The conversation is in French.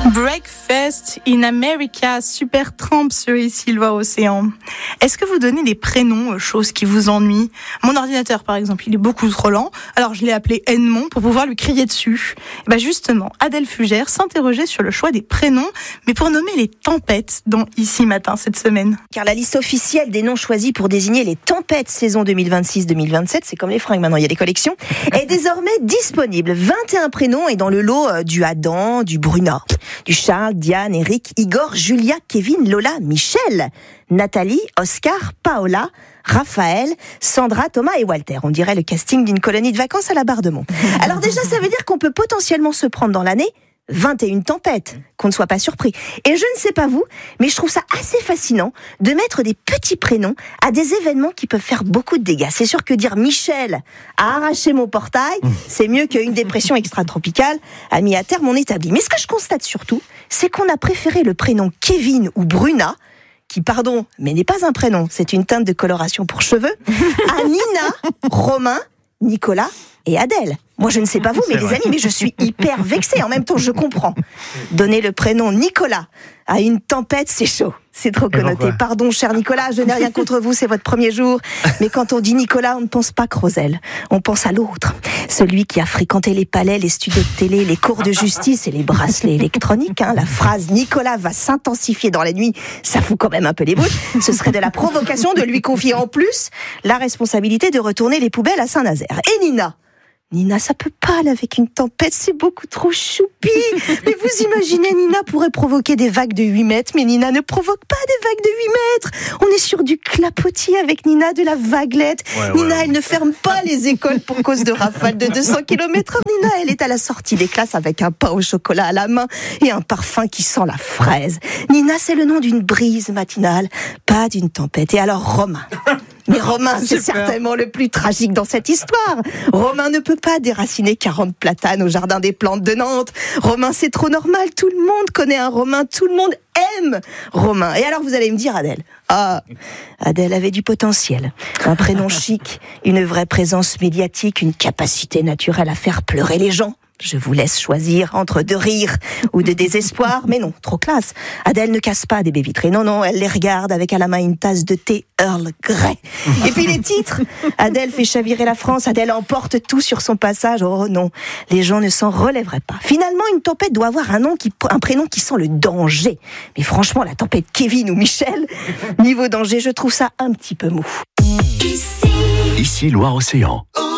Breakfast in America, Supertramp sur Ici Loire-Océan. Est-ce que vous donnez des prénoms aux choses qui vous ennuient ? Mon ordinateur, par exemple, il est beaucoup trop lent, alors je l'ai appelé Edmond pour pouvoir lui crier dessus. Et ben justement, Adèle Fugère s'interrogeait sur le choix des prénoms, mais pour nommer les tempêtes dans Ici Matin cette semaine. Car la liste officielle des noms choisis pour désigner les tempêtes saison 2026-2027, c'est comme les fringues maintenant, il y a des collections, est désormais disponible. 21 prénoms et dans le lot du Adam, du Bruna, du Charles, Diane, Eric, Igor, Julia, Kevin, Lola, Michel, Nathalie, Oscar, Paola, Raphaël, Sandra, Thomas et Walter. On dirait le casting d'une colonie de vacances à la Bardemont. Alors déjà, ça veut dire qu'on peut potentiellement se prendre dans l'année 21 tempêtes, qu'on ne soit pas surpris. Et je ne sais pas vous, mais je trouve ça assez fascinant de mettre des petits prénoms à des événements qui peuvent faire beaucoup de dégâts. C'est sûr que dire Michel a arraché mon portail, c'est mieux qu'une dépression extra-tropicale a mis à terre mon établi. Mais ce que je constate surtout, c'est qu'on a préféré le prénom Kevin ou Bruna, qui, pardon, mais n'est pas un prénom, c'est une teinte de coloration pour cheveux, à Nina, Romain, Nicolas et Adèle. Moi, je ne sais pas vous, mais les amis, mais je suis hyper vexée. En même temps, je comprends. Donner le prénom Nicolas à une tempête, c'est chaud. C'est trop connoté. Pardon, cher Nicolas, je n'ai rien contre vous, c'est votre premier jour. Mais quand on dit Nicolas, on ne pense pas Crozelle. On pense à l'autre. Celui qui a fréquenté les palais, les studios de télé, les cours de justice et les bracelets électroniques. La phrase Nicolas va s'intensifier dans la nuit, ça fout quand même un peu les boules. Ce serait de la provocation de lui confier en plus la responsabilité de retourner les poubelles à Saint-Nazaire. Et Nina, ça peut pas, là, avec une tempête, c'est beaucoup trop choupi. Mais vous imaginez, Nina pourrait provoquer des vagues de 8 mètres, mais Nina ne provoque pas des vagues de 8 mètres. On est sur du clapotis avec Nina, de la vaguelette. Nina, elle ne ferme pas les écoles pour cause de rafales de 200 km/h. Nina, elle est à la sortie des classes avec un pain au chocolat à la main et un parfum qui sent la fraise. Nina, c'est le nom d'une brise matinale, pas d'une tempête. Et alors, Romain. Mais Romain, c'est certainement le plus tragique dans cette histoire. Romain ne peut pas déraciner 40 platanes au jardin des plantes de Nantes. Romain, c'est trop normal. Tout le monde connaît un Romain. Tout le monde aime Romain. Et alors, vous allez me dire, Adèle, Adèle avait du potentiel. Un prénom chic, une vraie présence médiatique, une capacité naturelle à faire pleurer les gens. Je vous laisse choisir entre de rire ou de désespoir, mais non, trop classe. Adèle ne casse pas des baies vitrées, non, elle les regarde avec à la main une tasse de thé Earl Grey. Et puis les titres, Adèle fait chavirer la France, Adèle emporte tout sur son passage. Oh non, les gens ne s'en relèveraient pas. Finalement, une tempête doit avoir un prénom qui sent le danger. Mais franchement, la tempête Kevin ou Michel, niveau danger, je trouve ça un petit peu mou. Ici Loire-Océan.